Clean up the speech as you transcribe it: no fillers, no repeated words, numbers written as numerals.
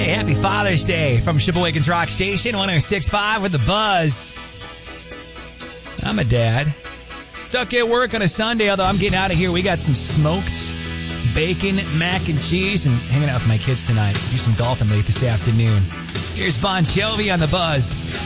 Hey, happy Father's Day from Sheboygan's Rock Station, 106.5 with the Buzz. I'm a dad. Stuck at work on a Sunday, although I'm getting out of here. We got some smoked bacon, mac and cheese, and hanging out with my kids tonight. Do some golfing late this afternoon. Here's Bon Jovi on the Buzz.